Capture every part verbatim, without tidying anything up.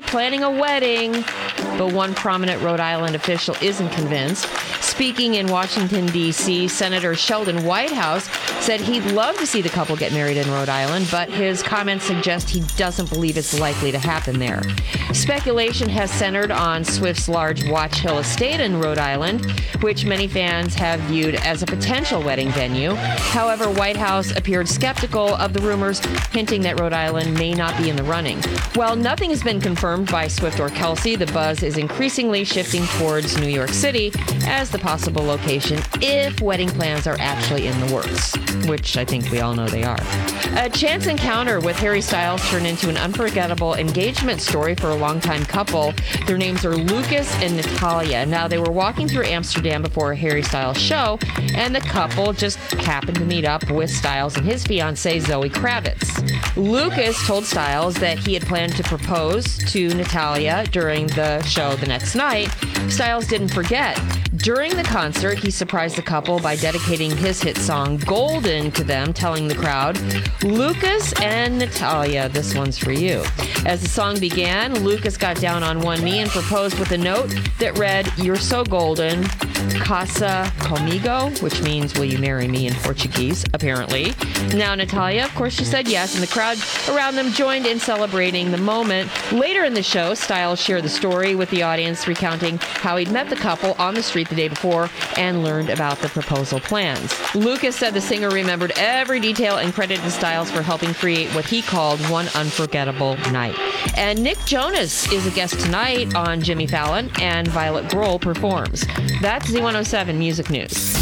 be planning a wedding. But one prominent Rhode Island official isn't convinced. Speaking in Washington, D C, Senator Sheldon Whitehouse said he'd love to see the couple get married in Rhode Island, but his comments suggest he doesn't believe it's likely to happen there. Speculation has centered on Swift's large Watch Hill estate in Rhode Island, which many fans have viewed as a potential wedding venue. However, Whitehouse appeared skeptical of the rumors, hinting that Rhode Island may not be in the running. While nothing has been confirmed by Swift or Kelsey, the buzz is increasingly shifting towards New York City as the possible location if wedding plans are actually in the works, which I think we all know they are. A chance encounter with Harry Styles turned into an unforgettable engagement story for a longtime couple. Their names are Lucas and Natalia. Now, they were walking through Amsterdam before a Harry Styles show, and the couple just happened to meet up with Styles and his fiancée, Zoe Kravitz. Lucas told Styles that he had planned to propose to Natalia during the show the next night. Styles didn't forget. During the concert, he surprised the couple by dedicating his hit song Golden to them, telling the crowd, "Lucas and Natalia, this one's for you." As the song began, Lucas got down on one knee and proposed with a note that read, "You're so golden, casa comigo," which means, "Will you marry me?" in Portuguese, apparently. Now, Natalia, of course, she said yes, and the crowd around them joined in celebrating the moment. Later in the show, Styles shared the story with the audience, recounting how he'd met the couple on the street the day before and learned about the proposal plans. Lucas said the singer remembered every detail and credited Styles for helping create what he called one unforgettable night. And Nick Jonas is a guest tonight on Jimmy Fallon, and Violet Grohl performs. That's Z one oh seven Music News.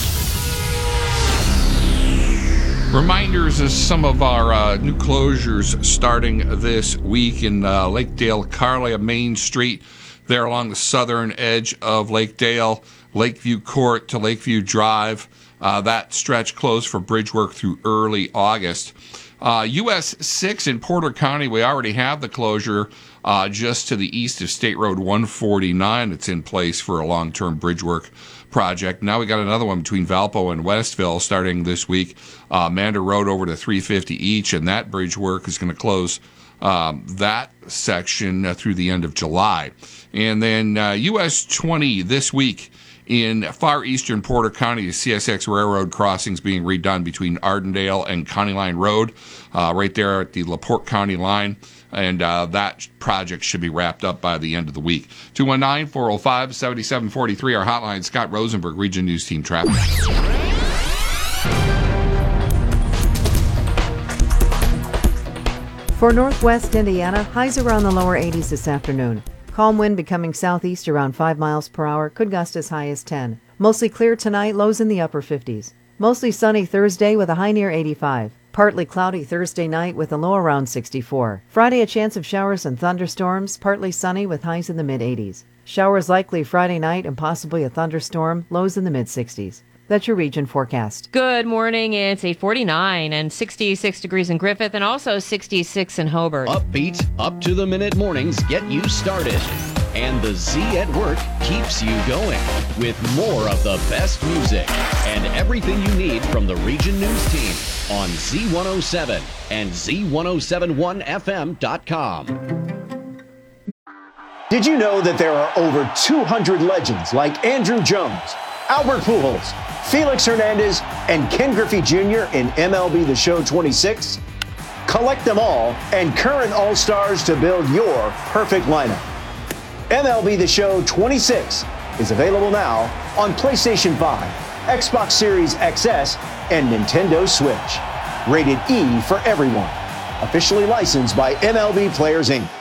Reminders of some of our uh, new closures starting this week in uh, Lakedale, Carlia Main Street, there along the southern edge of Lakedale, Lakeview Court to Lakeview Drive. Uh, that stretch closed for bridge work through early August. Uh, U S six in Porter County, we already have the closure uh, just to the east of State Road one forty-nine. It's in place for a long-term bridge work project. Now we got another one between Valpo and Westville starting this week. Uh, Mander Road over to three fifty each, and that bridge work is going to close um, that section uh, through the end of July. And then uh, U S twenty this week in far eastern Porter County, the C S X Railroad crossings being redone between Ardendale and County Line Road, uh, right there at the LaPorte County line. And uh, that project should be wrapped up by the end of the week. two one nine, four oh five, seven seven four three, our hotline. Scott Rosenberg, Region News Team Traffic. For northwest Indiana, highs around the lower eighties this afternoon. Calm wind becoming southeast around five miles per hour, could gust as high as ten. Mostly clear tonight, lows in the upper fifties. Mostly sunny Thursday with a high near eighty-five. Partly cloudy Thursday night with a low around sixty-four. Friday, a chance of showers and thunderstorms, partly sunny with highs in the mid-eighties. Showers likely Friday night and possibly a thunderstorm, lows in the mid-sixties. That's your region forecast. Good morning. It's eight forty-nine and sixty-six degrees in Griffith and also sixty-six in Hobart. Upbeat, up-to-the-minute mornings get you started. And the Z at Work keeps you going with more of the best music and everything you need from the Region News team on Z one oh seven and Z ten seventy-one F M dot com. Did you know that there are over two hundred legends like Andrew Jones, Albert Pujols, Felix Hernandez, and Ken Griffey Junior in M L B The Show twenty-six? Collect them all and current All-Stars to build your perfect lineup. M L B The Show twenty-six is available now on PlayStation five, Xbox Series X S, and Nintendo Switch. Rated E for everyone. Officially licensed by M L B Players, Incorporated.